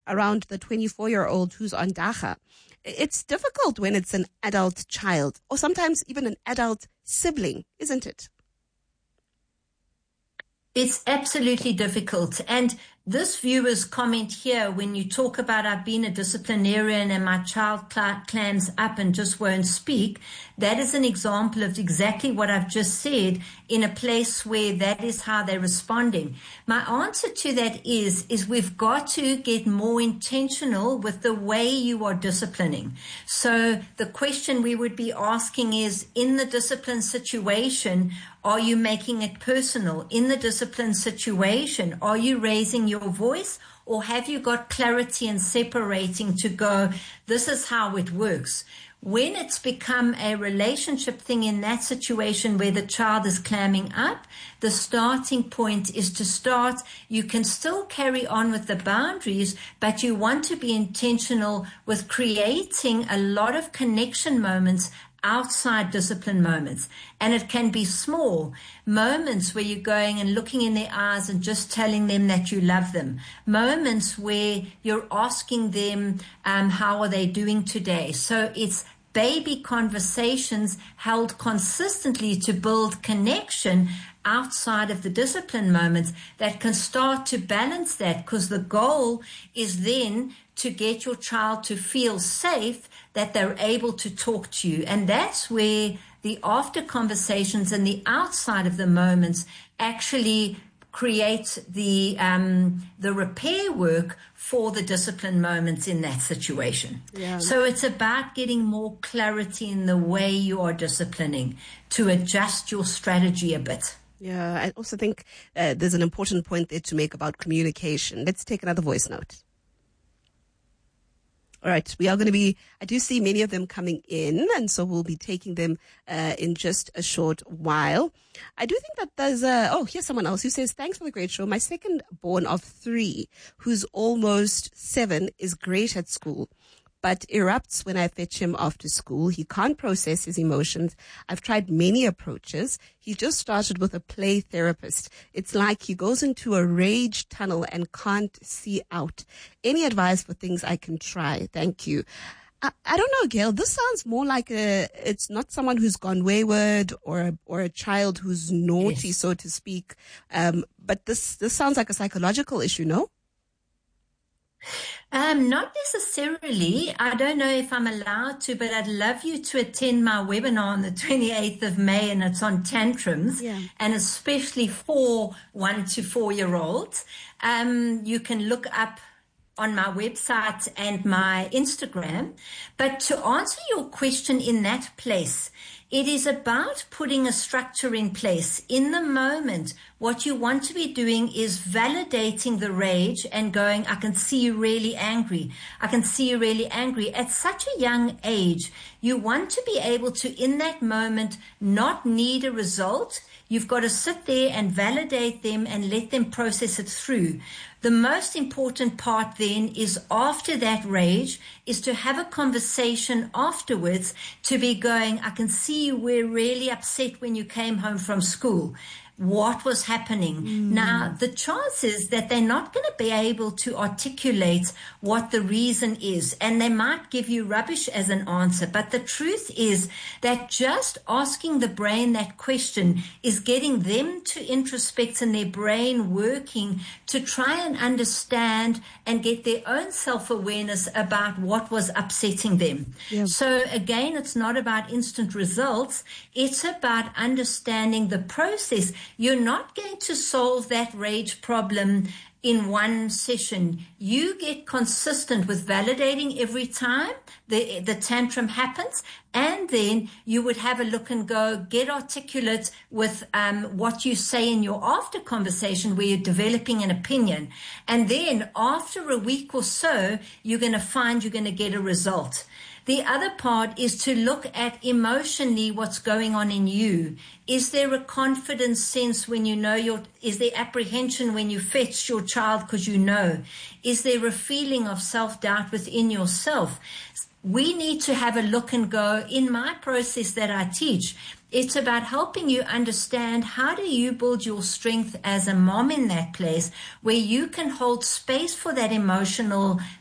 around the 24-year-old who's on DACA. It's difficult when it's an adult child or sometimes even an adult sibling, isn't it? It's absolutely difficult. And this viewer's comment here, when you talk about I've been a disciplinarian and my child clams up and just won't speak, that is an example of exactly what I've just said in a place where that is how they're responding. My answer to that is we've got to get more intentional with the way you are disciplining. So the question we would be asking is, in the discipline situation, are you making it personal? In the discipline situation, are you raising your voice, or have you got clarity and separating to go, this is how it works? When it's become a relationship thing in that situation where the child is clamming up, the starting point is to start. You can still carry on with the boundaries, but you want to be intentional with creating a lot of connection moments outside discipline moments. And it can be small moments where you're going and looking in their eyes and just telling them that you love them. Moments where you're asking them, how are they doing today? So it's baby conversations held consistently to build connection outside of the discipline moments that can start to balance that, because the goal is then to get your child to feel safe, that they're able to talk to you. And that's where the after conversations and the outside of the moments actually create the repair work for the discipline moments in that situation. Yeah. So it's about getting more clarity in the way you are disciplining to adjust your strategy a bit. Yeah, I also think there's an important point there to make about communication. Let's take another voice note. All right, we are going to be, I do see many of them coming in, and so we'll be taking them in just a short while. I do think that there's here's someone else who says, thanks for the great show. My second born of 3, who's almost 7, is great at school, but erupts when I fetch him after school. He can't process his emotions. I've tried many approaches. He just started with a play therapist. It's like he goes into a rage tunnel and can't see out. Any advice for things I can try? Thank you. I don't know, Gail. This sounds more like it's not someone who's gone wayward or a child who's naughty, yes, so to speak. But this sounds like a psychological issue, no? Not necessarily. I don't know if I'm allowed to, but I'd love you to attend my webinar on the 28th of May, and it's on tantrums, and especially for 1 to 4-year-olds. You can look up on my website and my Instagram. But to answer your question in that place, it is about putting a structure in place. In the moment, what you want to be doing is validating the rage and going, I can see you really angry. I can see you really angry. At such a young age, you want to be able to, in that moment, not need a result. You've got to sit there and validate them and let them process it through. The most important part then is, after that rage, is to have a conversation afterwards, to be going, I can see you were really upset when you came home from school. What was happening? Now, the chances that they're not going to be able to articulate what the reason is, and they might give you rubbish as an answer, but the truth is that just asking the brain that question is getting them to introspect and their brain working to try and understand and get their own self-awareness about what was upsetting them. Yeah. So again, it's not about instant results. It's about understanding the process. You're not going to solve that rage problem in one session. You get consistent with validating every time the tantrum happens, and then you would have a look and go, get articulate with what you say in your after conversation where you're developing an opinion. And then after a week or so, you're going to find you're going to get a result. The other part is to look at emotionally what's going on in you. Is there a confidence sense when you know is there apprehension when you fetch your child because you know? Is there a feeling of self-doubt within yourself? We need to have a look and go, in my process that I teach, It's about helping you understand how do you build your strength as a mom in that place where you can hold space for that emotional